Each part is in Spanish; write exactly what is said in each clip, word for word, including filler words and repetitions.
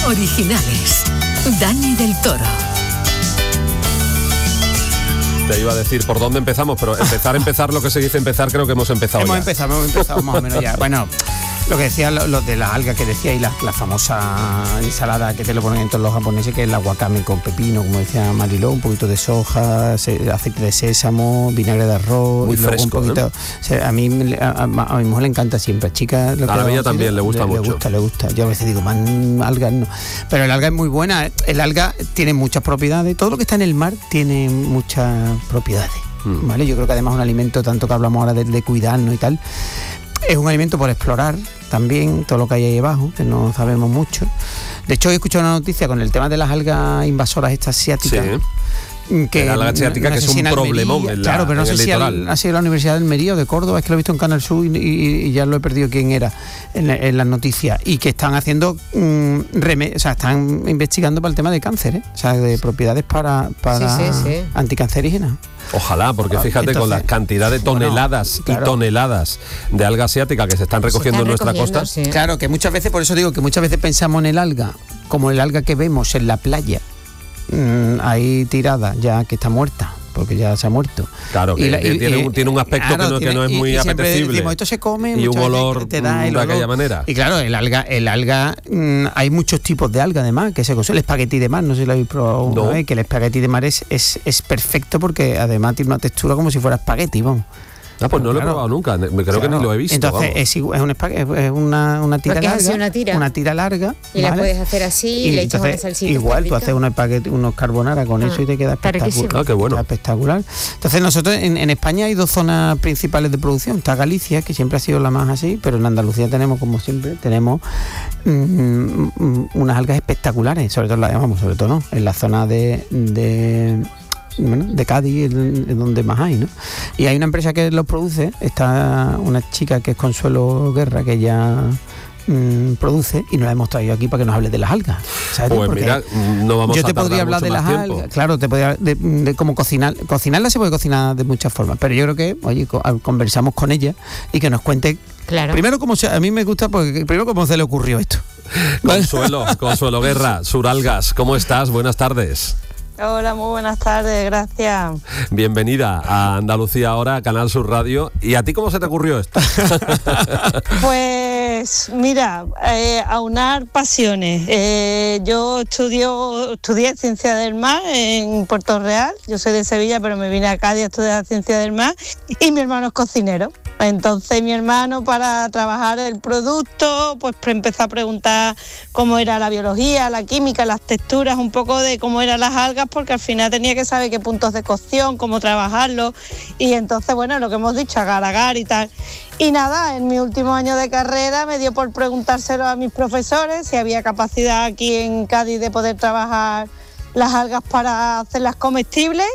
Originales. Dani del Toro. Te iba a decir por dónde empezamos, pero empezar, empezar, lo que se dice empezar, creo que hemos empezado Hemos ya. empezado, hemos empezado más o menos ya. Bueno, lo que decía, lo, lo de las algas que decía y la, la famosa ensalada que te lo ponen en todos los japoneses, que es el wakame con pepino, como decía Mariló, un poquito de soja, se, aceite de sésamo, vinagre de arroz. Muy y luego fresco, un poquito, ¿eh? o sea, a mí a, a, a mi mujer le encanta siempre, chica. Lo a la mía también le, le gusta le, mucho. Le gusta, le gusta. Yo a veces digo, man, algas no. Pero el alga es muy buena. El alga tiene muchas propiedades. Todo lo que está en el mar tiene muchas propiedades. Mm. ¿Vale? Yo creo que además es un alimento, tanto que hablamos ahora de, de cuidarnos y tal, es un alimento por explorar también, todo lo que hay ahí abajo, que no sabemos mucho. De hecho, he escuchado una noticia con el tema de las algas invasoras estas asiáticas. Sí. Que la alga asiática, no, no que es un problemón en la, claro, pero no sé si al, ha sido la Universidad de Almería o de Córdoba, es que lo he visto en Canal Sur y, y, y ya lo he perdido quién era en, en las noticias, y que están haciendo mmm, reme, o sea, están investigando para el tema de cáncer, ¿eh? O sea, de propiedades para, para sí, sí, sí. anticancerígenas. Ojalá, porque fíjate, entonces, con la cantidad de toneladas bueno, claro. y toneladas de alga asiática que se están recogiendo se están en nuestra costa. Sí. Claro, que muchas veces, por eso digo que muchas veces pensamos en el alga como el alga que vemos en la playa, mmm, ahí tirada, ya que está muerta, porque ya se ha muerto. Claro, que y la, y, tiene, y, un, tiene un aspecto claro, que, no, tiene, que no es muy y, apetecible. Decimos, esto se come y un olor te da el de olor. aquella manera. Y claro, el alga, el alga mmm, hay muchos tipos de alga además, que se consume. El espagueti de mar, no sé si lo habéis probado no. una vez, que el espagueti de mar es, es, es perfecto porque además tiene una textura como si fuera espagueti, vamos. Ah, pues no lo he probado nunca, creo claro. que ni lo he visto. Entonces es, es, un es una, una tira porque larga, una tira. una tira larga. Y ¿vale? La puedes hacer así y, y le echas una salsita. Igual, tú haces unos espaguetis, unos carbonara con ah, eso y te queda espectacular. Ah, qué bueno. Espectacular. Entonces nosotros en, en España hay dos zonas principales de producción. Está Galicia, que siempre ha sido la más así, pero en Andalucía tenemos, como siempre, tenemos mmm, unas algas espectaculares, sobre todo, la, vamos, sobre todo no, en la zona de... de Bueno, de Cádiz es donde más hay, ¿no? Y hay una empresa que los produce, está una chica que es Consuelo Guerra, que ella mmm, produce, y nos la hemos traído aquí para que nos hable de las algas, ¿sabes? Pues mira, no vamos yo a te podría hablar de las tiempo. algas, claro, te podría de, de cómo cocinar, cocinarla se puede cocinar de muchas formas, pero yo creo que, oye, conversamos con ella y que nos cuente. Claro. Primero, como se, a mí me gusta, porque primero cómo se le ocurrió esto. Consuelo, Consuelo Guerra, Suralgas, ¿cómo estás? Buenas tardes. Hola, muy buenas tardes, gracias. Bienvenida a Andalucía Ahora, Canal Sur Radio. ¿Y a ti cómo se te ocurrió esto? Pues mira, eh, aunar pasiones. Eh, yo estudio, estudié Ciencia del Mar en Puerto Real. Yo soy de Sevilla, pero me vine a Cádiz a estudiar Ciencia del Mar. Y mi hermano es cocinero. Entonces mi hermano, para trabajar el producto, pues empezó a preguntar cómo era la biología, la química, las texturas, un poco de cómo eran las algas, porque al final tenía que saber qué puntos de cocción, cómo trabajarlo, y entonces, bueno, lo que hemos dicho, agar, agar y tal. Y nada, en mi último año de carrera me dio por preguntárselo a mis profesores si había capacidad aquí en Cádiz de poder trabajar las algas para hacerlas comestibles.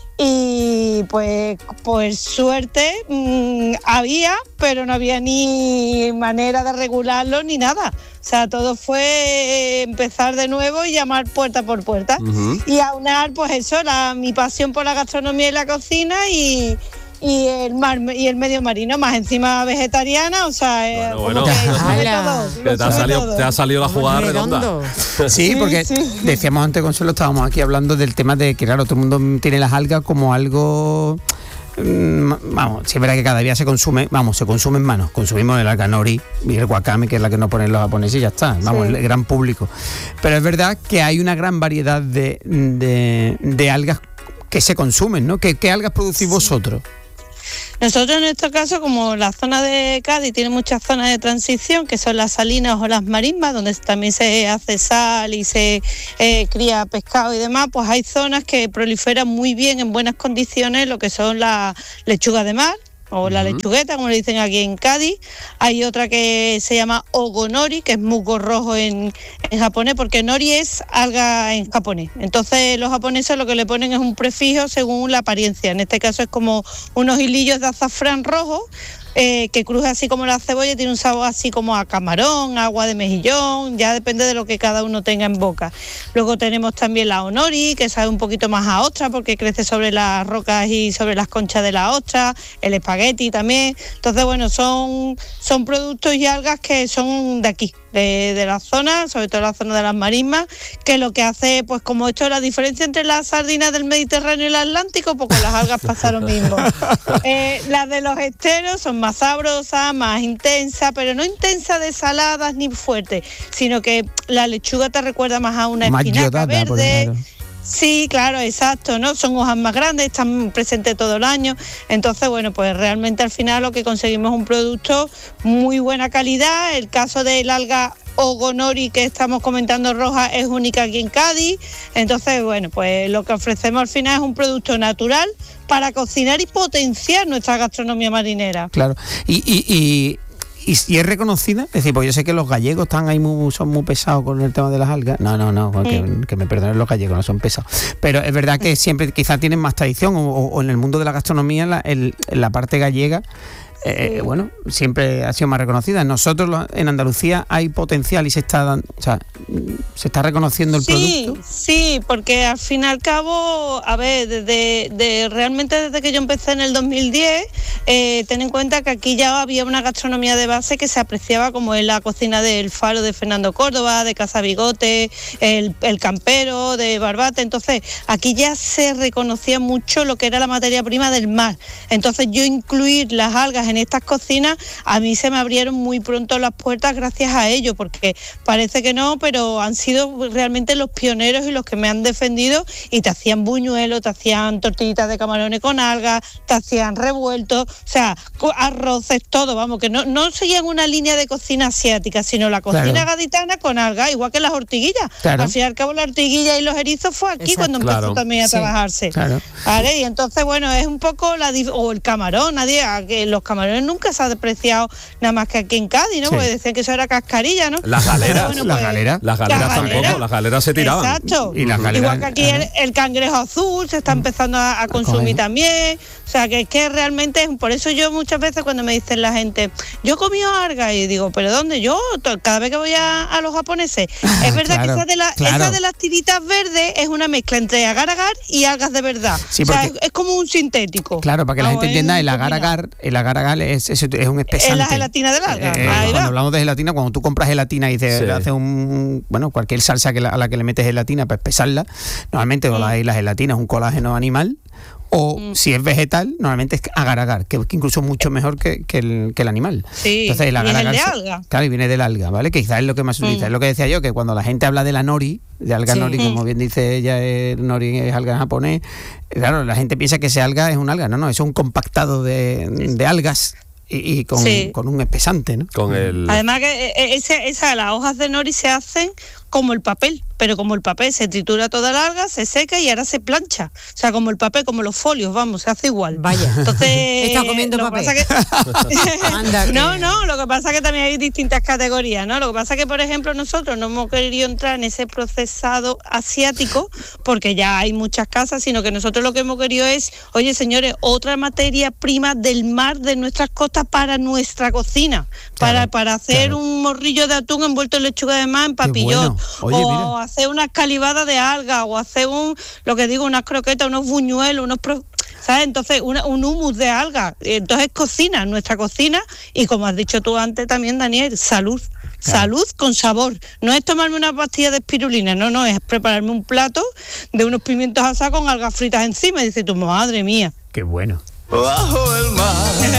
Y pues por suerte mmm, había, pero no había ni manera de regularlo ni nada. O sea, todo fue empezar de nuevo y llamar puerta por puerta. Uh-huh. Y aunar, pues eso, la, mi pasión por la gastronomía y la cocina y... y el mar y el medio marino, más encima vegetariana, o sea, bueno, como bueno. que todo, te, ha salido, te ha salido la jugada redonda. Sí, porque sí, sí. decíamos antes, Consuelo, estábamos aquí hablando del tema de que, claro, todo el mundo tiene las algas como algo... Vamos, si es verdad que cada día se consume, vamos, se consume en manos, consumimos el alga nori y el wakame, que es la que nos ponen los japoneses, y ya está, vamos, sí. el gran público. Pero es verdad que hay una gran variedad de, de, de algas que se consumen, ¿no? ¿Qué, qué algas producís sí. vosotros? Nosotros en este caso, como la zona de Cádiz tiene muchas zonas de transición, que son las salinas o las marismas, donde también se hace sal y se eh, cría pescado y demás, pues hay zonas que proliferan muy bien en buenas condiciones lo que son la lechuga de mar, o la lechugueta, como le dicen aquí en Cádiz. Hay otra que se llama ogonori, que es musgo rojo en, en japonés, porque nori es alga en japonés. Entonces los japoneses lo que le ponen es un prefijo según la apariencia. En este caso es como unos hilillos de azafrán rojo, Eh, que cruje así como la cebolla, tiene un sabor así como a camarón, agua de mejillón, ya depende de lo que cada uno tenga en boca. Luego tenemos también la onori, que sabe un poquito más a ostra porque crece sobre las rocas y sobre las conchas de la ostra, el espagueti también. Entonces, bueno, son, son productos y algas que son de aquí, de, de la zona, sobre todo la zona de las marismas, que lo que hace, pues como esto, la diferencia entre las sardinas del Mediterráneo y el Atlántico, pues con las algas pasa lo mismo. Eh, las de los esteros son más sabrosas, más intensas, pero no intensas de saladas ni fuertes, sino que la lechuga te recuerda más a una más espinaca yodada, verde. Sí, claro, exacto, ¿no? Son hojas más grandes, están presentes todo el año. Entonces, bueno, pues realmente al final lo que conseguimos es un producto muy buena calidad. El caso del alga Ogonori que estamos comentando roja es única aquí en Cádiz. Entonces, bueno, pues lo que ofrecemos al final es un producto natural para cocinar y potenciar nuestra gastronomía marinera. Claro, y... y, y... ¿Y, ¿Y es reconocida? Es decir, pues yo sé que los gallegos están ahí muy, son muy pesados con el tema de las algas. No, no, no, que, mm. que me perdonen los gallegos, no son pesados. Pero es verdad que siempre quizás tienen más tradición, o, o en el mundo de la gastronomía, la, el, la parte gallega, eh, bueno, siempre ha sido más reconocida. Nosotros en Andalucía hay potencial y se está dando, o sea, se está reconociendo el sí, producto. Sí, porque al fin y al cabo, a ver, desde de, realmente desde que yo empecé en el dos mil diez, eh, ten en cuenta que aquí ya había una gastronomía de base que se apreciaba, como es la cocina del Faro de Fernando Córdoba, de Casa Bigote, el, el Campero, de Barbate. Entonces, aquí ya se reconocía mucho lo que era la materia prima del mar. Entonces, yo incluir las algas en estas cocinas, a mí se me abrieron muy pronto las puertas gracias a ello, porque parece que no, pero han sido realmente los pioneros y los que me han defendido, y te hacían buñuelos, te hacían tortillitas de camarones con algas, te hacían revueltos, o sea, arroces, todo, vamos, que no, no seguían una línea de cocina asiática, sino la cocina claro. gaditana con algas, igual que las ortiguillas. Claro. Al fin y al cabo la ortiguilla y los erizos fue aquí Exacto. cuando empezó claro. también a sí. trabajarse. Claro. ¿Vale? Y entonces, bueno, es un poco la... o el camarón, nadie, que los camarones nunca se ha despreciado nada más que aquí en Cádiz, ¿no? Sí. Porque decían que eso era cascarilla, ¿no? Las galeras, bueno, las pues, galeras. Las galeras las tampoco, galeras. las galeras se tiraban. Exacto. Y las galeras, igual que aquí el, el cangrejo azul se está empezando a, a consumir también. O sea, que es que realmente, por eso yo muchas veces cuando me dicen la gente, yo he comido algas, y digo, ¿pero dónde? Yo, cada vez que voy a, a los japoneses, es verdad claro, que esa de, la, claro. esa de las tiritas verdes es una mezcla entre agar-agar y algas de verdad. Sí, o sea, es, es como un sintético. Claro, para que la gente entienda, el agar-agar, el agar-agar es, es, es un espesante. Es la gelatina del alga. Eh, Ahí cuando va. hablamos de gelatina, cuando tú compras gelatina y dices, sí. haces un, bueno, cualquier salsa que la, a la que le metes gelatina para espesarla, normalmente mm. la, la gelatina es un colágeno animal. O mm. si es vegetal, normalmente es agar-agar, que, que incluso es mucho mejor que, que, el, que el animal. Sí, entonces, el agar-agar, y es el de alga. Claro, y viene del alga, ¿vale? Que quizás es lo que más se utiliza. Mm. Es lo que decía yo, que cuando la gente habla de la nori, de alga sí. nori, como bien dice ella, el nori es alga en japonés, claro, la gente piensa que ese alga es un alga. No, no, es un compactado de, de algas. Y, y con, sí. con un espesante, ¿no? Con el... Además que ese, esa, las hojas de nori se hacen como el papel, pero como el papel se tritura toda la alga, se seca y ahora se plancha. O sea, como el papel, como los folios, vamos, se hace igual. Vaya. Entonces, está comiendo lo papel. Que que... Anda, no, no, lo que pasa es que también hay distintas categorías, ¿no? Lo que pasa es que, por ejemplo, nosotros no hemos querido entrar en ese procesado asiático, porque ya hay muchas casas, sino que nosotros lo que hemos querido es, oye, señores, otra materia prima del mar, de nuestras costas, para nuestra cocina, claro, para, para hacer claro. un morrillo de atún envuelto en lechuga de mar en papillón, bueno. Oye, o mira. hacer una escalivada de alga, o hacer un, lo que digo, unas croquetas, unos buñuelos, unos... Pro, ¿sabes? Entonces, una, un hummus de alga. Entonces, cocina, nuestra cocina, y como has dicho tú antes también, Daniel, salud. Claro. Salud con sabor. No es tomarme una pastilla de espirulina, no, no, es prepararme un plato de unos pimientos asados con algas fritas encima. Y dice tu madre mía. Qué bueno. Bajo el mar,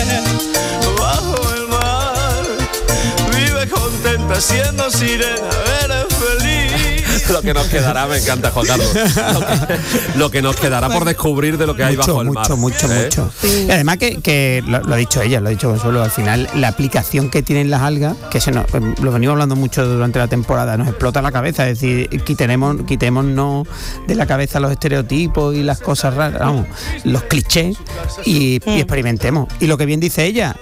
bajo el mar, vive contenta siendo sirena, eres feliz. Lo que nos quedará, me encanta, Juan Carlos. Lo que, lo que nos quedará por descubrir de lo que hay mucho, bajo el mucho, mar. Mucho, mucho, ¿eh? mucho. Sí. Y además que, que lo, lo ha dicho ella, lo ha dicho Consuelo, al final la aplicación que tienen las algas, que se nos, lo venimos hablando mucho durante la temporada, nos explota la cabeza, es decir, quitemos, quitémonos de la cabeza los estereotipos y las cosas raras, vamos, los clichés y, y experimentemos. Y lo que bien dice ella,